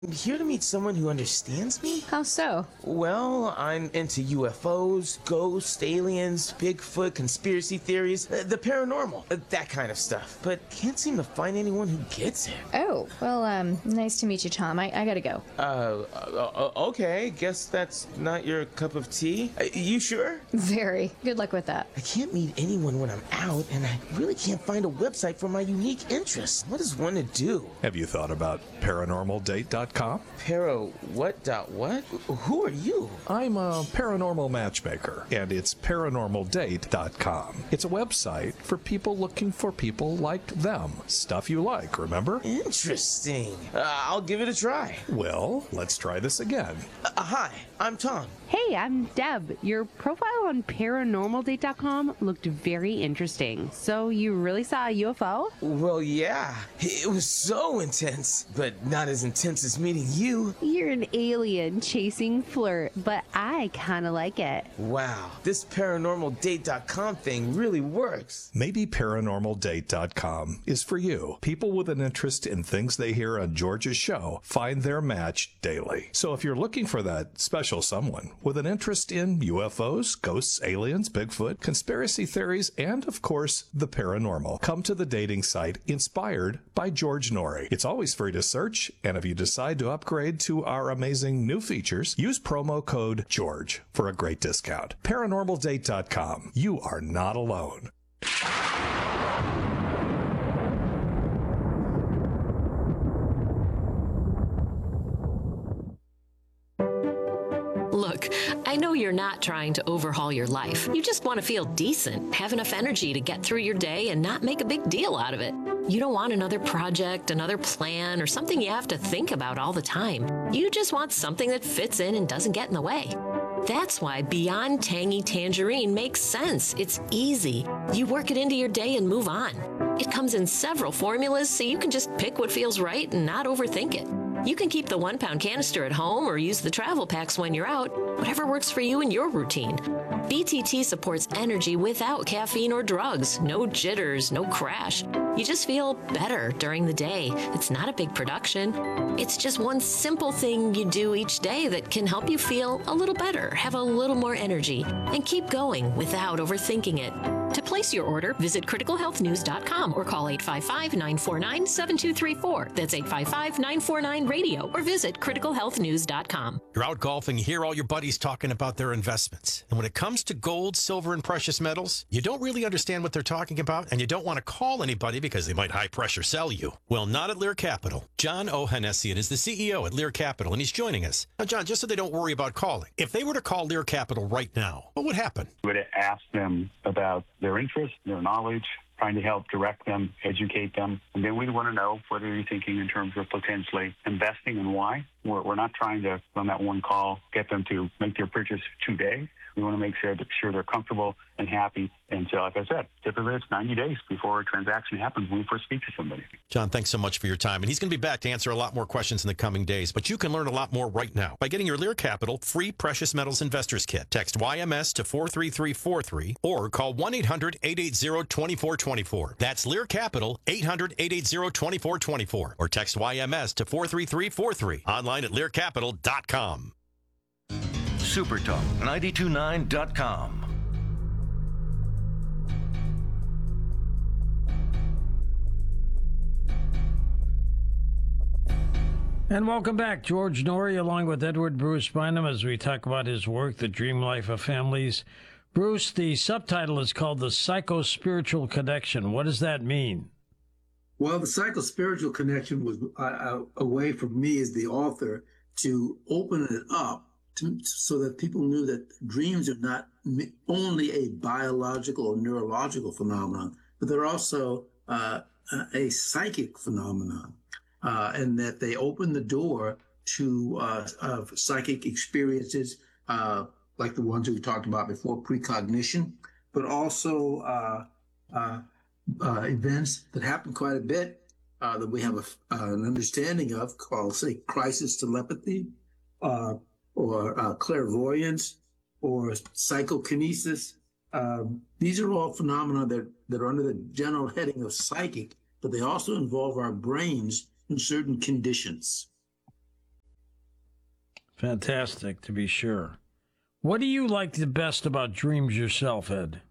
I'm here to meet someone who understands me? How so? Well, I'm into UFOs, ghosts, aliens, Bigfoot, conspiracy theories, the paranormal, that kind of stuff. But can't seem to find anyone who gets it. Oh, well, nice to meet you, Tom. I gotta go. Okay. Guess that's not your cup of tea. You sure? Very. Good luck with that. I can't meet anyone when I'm out, and I really can't find a website for my unique interests. What is one to do? Have you thought about paranormaldate.com? What? Who are you? I'm a paranormal matchmaker, and it's paranormaldate.com. It's a website for people looking for people like them. Stuff you like, remember? Interesting. I'll give it a try. Well, let's try this again. Hi, I'm Tom. Hey, I'm Deb. Your profile on paranormaldate.com looked very interesting. So you really saw a UFO? Well, yeah. It was so intense, but not as intense as meeting you. You're an alien chasing flirt, but I kind of like it. Wow, this paranormaldate.com thing really works. Maybe paranormaldate.com is for you. People with an interest in things they hear on George's show find their match daily. So if you're looking for that special someone with an interest in UFOs, ghosts, aliens, Bigfoot, conspiracy theories, and of course, the paranormal, come to the dating site inspired by George Norrie. It's always free to search, and if you decide to upgrade to our amazing new features, use promo code GEORGE for a great discount. ParanormalDate.com. You are not alone. Look, I know you're not trying to overhaul your life. You just want to feel decent, have enough energy to get through your day and not make a big deal out of it. You don't want another project, another plan, or something you have to think about all the time. You just want something that fits in and doesn't get in the way. That's why Beyond Tangy Tangerine makes sense. It's easy. You work it into your day and move on. It comes in several formulas, so you can just pick what feels right and not overthink it. You can keep the 1-pound canister at home or use the travel packs when you're out, whatever works for you and your routine. BTT supports energy without caffeine or drugs. No jitters, no crash. You just feel better during the day. It's not a big production. It's just one simple thing you do each day that can help you feel a little better, have a little more energy, and keep going without overthinking it. To place your order, visit criticalhealthnews.com or call 855-949-7234. That's 855-949-RADIO or visit criticalhealthnews.com. You're out golfing, you hear all your buddies talking about their investments. And when it comes to gold, silver, and precious metals, you don't really understand what they're talking about, and you don't want to call anybody because they might high-pressure sell you. Well, not at Lear Capital. John Ohanessian is the CEO at Lear Capital, and he's joining us. Now, John, just so they don't worry about calling, if they were to call Lear Capital right now, what would happen? We would ask them about their interest, their knowledge, trying to help direct them, educate them. And then we'd want to know what are you thinking in terms of potentially investing and why. We're not trying to, on that one call, get them to make their purchase today. We want to make sure they're comfortable and happy. And so, like I said, typically it's 90 days before a transaction happens when we first speak to somebody. John, thanks so much for your time. And he's going to be back to answer a lot more questions in the coming days. But you can learn a lot more right now by getting your Lear Capital free Precious Metals Investors Kit. Text YMS to 43343 or call 1-800-880-2424. That's Lear Capital, 800-880-2424. Or text YMS to 43343. Online at learcapital.com. SuperTalk929.com. And welcome back. George Norrie along with Edward Bruce Bynum as we talk about his work, The Dream Life of Families. Bruce, the subtitle is called The Psycho-Spiritual Connection. What does that mean? Well, the psycho-spiritual connection was a way for me as the author to open it up so that people knew that dreams are not only a biological or neurological phenomenon, but they're also a psychic phenomenon, and that they open the door to psychic experiences like the ones we talked about before, precognition, but also events that happen quite a bit that we have an understanding of called, say, crisis telepathy, or clairvoyance, or psychokinesis. These are all phenomena that are under the general heading of psychic, but they also involve our brains in certain conditions. Fantastic, to be sure. What do you like the best about dreams yourself, Ed?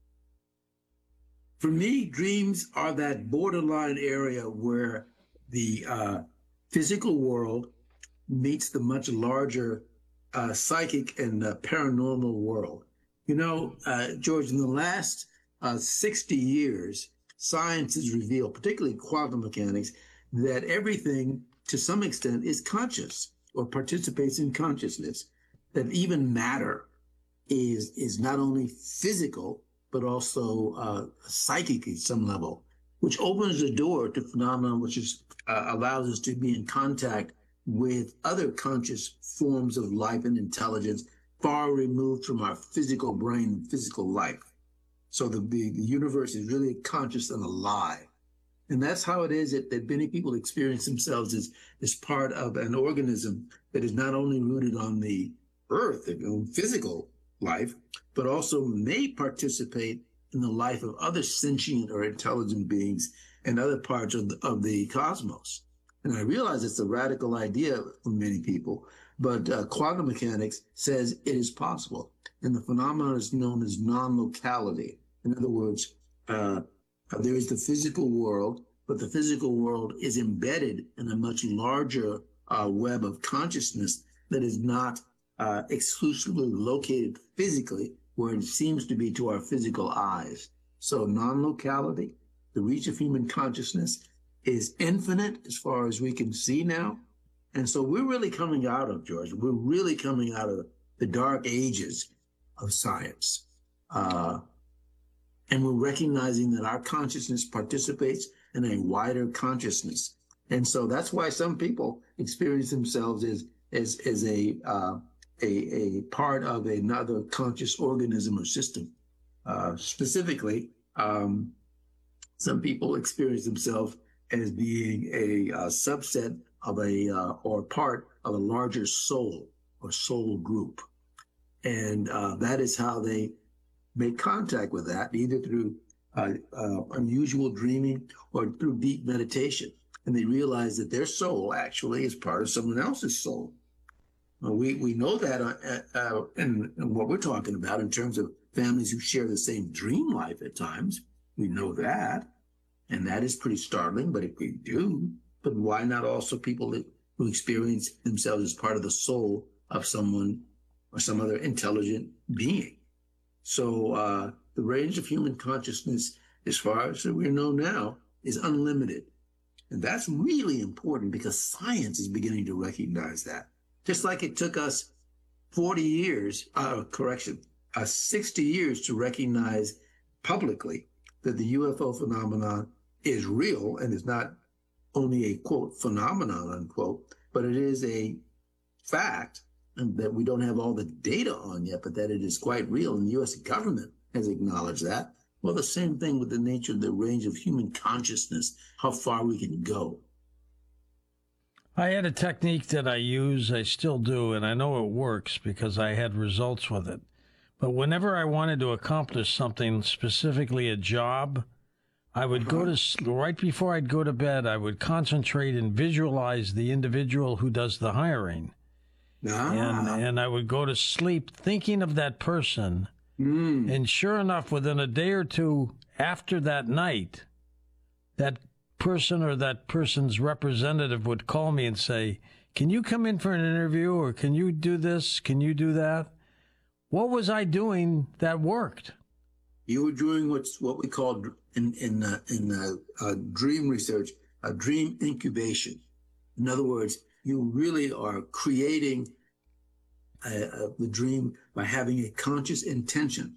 For me, dreams are that borderline area where the physical world meets the much larger psychic and paranormal world. You know, George, in the last 60 years, science has revealed, particularly quantum mechanics, that everything, to some extent, is conscious or participates in consciousness, that even matter is not only physical, but also psychic at some level, which opens the door to phenomena which allows us to be in contact with other conscious forms of life and intelligence far removed from our physical brain and physical life. So the universe is really conscious and alive. And that's how it is that many people experience themselves as part of an organism that is not only rooted on the earth, their own physical life, but also may participate in the life of other sentient or intelligent beings and other parts of the cosmos. And I realize it's a radical idea for many people, but quantum mechanics says it is possible. And the phenomenon is known as non-locality. In other words, there is the physical world, but the physical world is embedded in a much larger web of consciousness that is not exclusively located physically where it seems to be to our physical eyes. So non-locality, the reach of human consciousness, is infinite as far as we can see now. And so we're really coming out of, George, we're really coming out of the dark ages of science. And we're recognizing that our consciousness participates in a wider consciousness. And so that's why some people experience themselves as a part of another conscious organism or system. Specifically, some people experience themselves as being a subset of or part of a larger soul or soul group. And that is how they make contact with that, either through unusual dreaming or through deep meditation. And they realize that their soul actually is part of someone else's soul. We know that in what we're talking about in terms of families who share the same dream life at times. We know that. And that is pretty startling, but if we do, but why not also people who experience themselves as part of the soul of someone or some other intelligent being? So the range of human consciousness, as far as we know now, is unlimited. And that's really important because science is beginning to recognize that. Just like it took us 60 years to recognize publicly that the UFO phenomenon is real and is not only a, quote, phenomenon, unquote, but it is a fact and that we don't have all the data on yet, but that it is quite real. And the U.S. government has acknowledged that. Well, the same thing with the nature of the range of human consciousness, how far we can go. I had a technique that I use, I still do, and I know it works because I had results with it. But whenever I wanted to accomplish something, specifically a job, I would go to, right before I'd go to bed, I would concentrate and visualize the individual who does the hiring. And I would go to sleep thinking of that person. And sure enough, within a day or two after that night, that person or that person's representative would call me and say, can you come in for an interview, or can you do this? Can you do that? What was I doing that worked? You were doing what we call in dream research, a dream incubation. In other words, you really are creating the dream by having a conscious intention,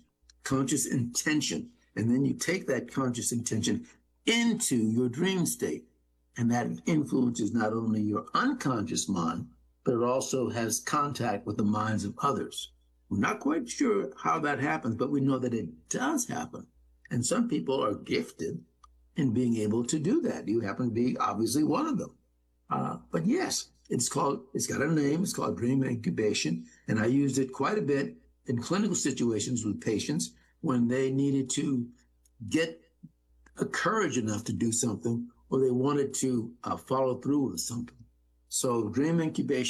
and then you take that conscious intention into your dream state. And that influences not only your unconscious mind, but it also has contact with the minds of others. We're not quite sure how that happens, but we know that it does happen. And some people are gifted in being able to do that. You happen to be obviously one of them. But yes, it's got a name. It's called dream incubation. And I used it quite a bit in clinical situations with patients when they needed to get courage enough to do something, or they wanted to follow through with something. So dream incubation